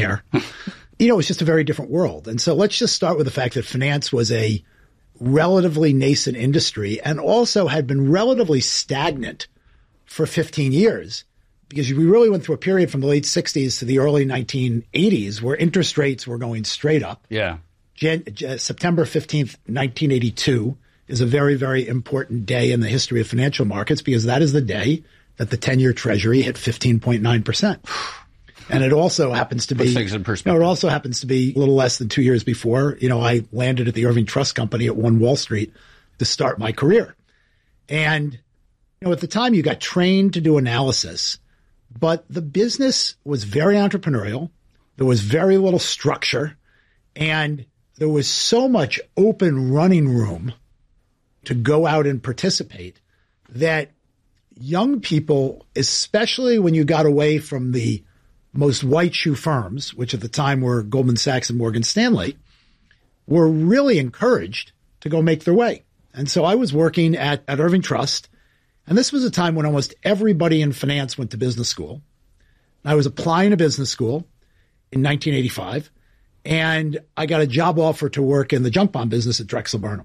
there. It's just a very different world. And so let's just start with the fact that finance was a relatively nascent industry and also had been relatively stagnant for 15 years because we really went through a period from the late 60s to the early 1980s where interest rates were going straight up. Yeah. September 15th, 1982 is a very, very important day in the history of financial markets because that is the day that the 10-year Treasury hit 15.9%. And it also happens to be, it also happens to be a little less than 2 years before, I landed at the Irving Trust Company at One Wall Street to start my career. And, at the time you got trained to do analysis, but the business was very entrepreneurial. There was very little structure and there was so much open running room to go out and participate that young people, especially when you got away from the most white shoe firms, which at the time were Goldman Sachs and Morgan Stanley, were really encouraged to go make their way. And so I was working at Irving Trust, and this was a time when almost everybody in finance went to business school. I was applying to business school in 1985, and I got a job offer to work in the junk bond business at Drexel Burnham.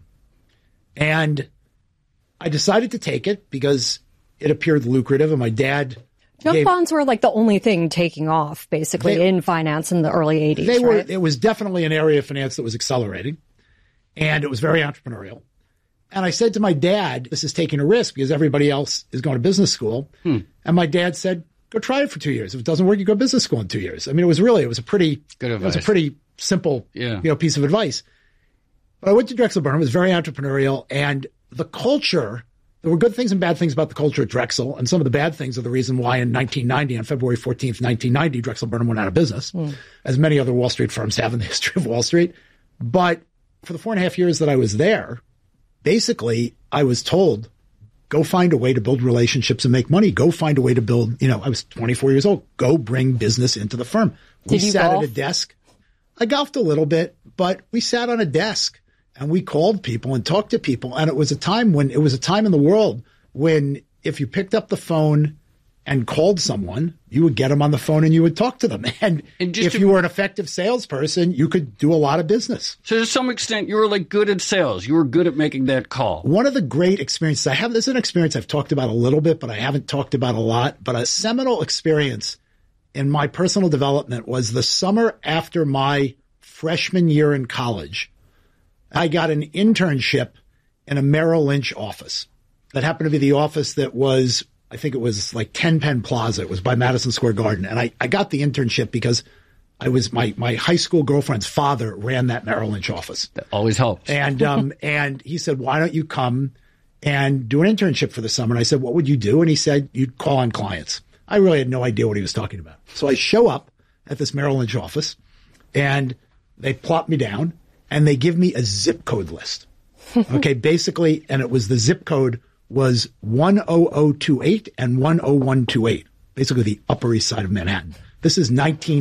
And I decided to take it because it appeared lucrative, and my dad... Junk bonds were like the only thing taking off, basically, in finance in the early 80s, right? It was definitely an area of finance that was accelerating, and it was very entrepreneurial. And I said to my dad, this is taking a risk because everybody else is going to business school. And my dad said, go try it for 2 years. If it doesn't work, you go to business school in 2 years. I mean, it was a pretty good advice. It was a pretty simple piece of advice. But I went to Drexel Burnham. It was very entrepreneurial, and the culture... There were good things and bad things about the culture at Drexel, and some of the bad things are the reason why in 1990, on February 14th, 1990, Drexel Burnham went out of business, as many other Wall Street firms have in the history of Wall Street. But for the 4.5 years that I was there, basically, I was told, go find a way to build relationships and make money. Go find a way to build, I was 24 years old. Go bring business into the firm. We sat at a desk. I golfed a little bit, but we sat on a desk. And we called people and talked to people. And it was a time in the world when if you picked up the phone and called someone, you would get them on the phone and you would talk to them. And if you were an effective salesperson, you could do a lot of business. So to some extent, you were like good at sales. You were good at making that call. One of the great experiences I have, this is an experience I've talked about a little bit, but I haven't talked about a lot. But a seminal experience in my personal development was the summer after my freshman year in college. I got an internship in a Merrill Lynch office. That happened to be the office that was, I think it was like 10 Penn Plaza. It was by Madison Square Garden. And I got the internship because I was my high school girlfriend's father ran that Merrill Lynch office. That always helps. And and he said, why don't you come and do an internship for the summer? And I said, what would you do? And he said, you'd call on clients. I really had no idea what he was talking about. So I show up at this Merrill Lynch office and they plop me down. And they give me a zip code list. Okay, basically, and it was the zip code was 10028 and 10128, basically the Upper East Side of Manhattan. This is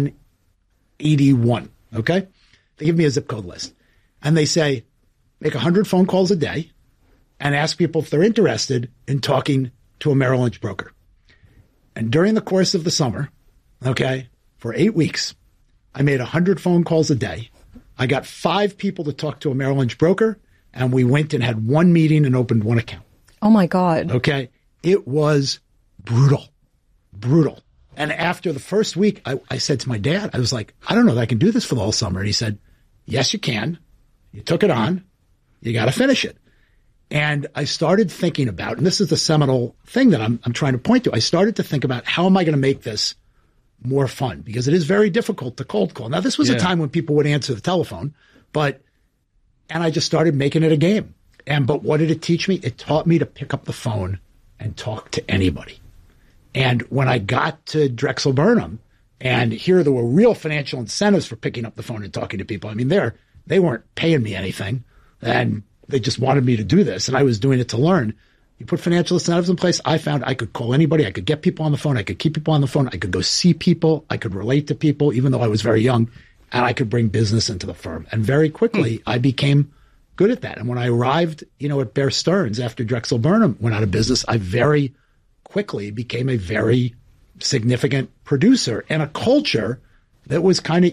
1981, okay? They give me a zip code list. And they say, make 100 phone calls a day and ask people if they're interested in talking to a Merrill Lynch broker. And during the course of the summer, okay, for 8 weeks, I made 100 phone calls a day. I got 5 people to talk to a Merrill Lynch broker, and we went and had 1 meeting and opened 1 account. Oh, my God. Okay. It was brutal. And after the first week, I said to my dad, I was like, I don't know that I can do this for the whole summer. And he said, yes, you can. You took it on. You got to finish it. And I started thinking about, and this is the seminal thing that I'm trying to point to. I started to think about how am I going to make this more fun, because it is very difficult to cold call. Now, this was a time when people would answer the telephone, and I just started making it a game. But what did it teach me? It taught me to pick up the phone and talk to anybody. And when I got to Drexel Burnham, and here there were real financial incentives for picking up the phone and talking to people. I mean, they weren't paying me anything, and they just wanted me to do this, and I was doing it to learn. You put financial incentives in place, I found I could call anybody. I could get people on the phone. I could keep people on the phone. I could go see people. I could relate to people, even though I was very young, and I could bring business into the firm. And very quickly, I became good at that. And when I arrived, at Bear Stearns after Drexel Burnham went out of business, I very quickly became a very significant producer and a culture That was kind of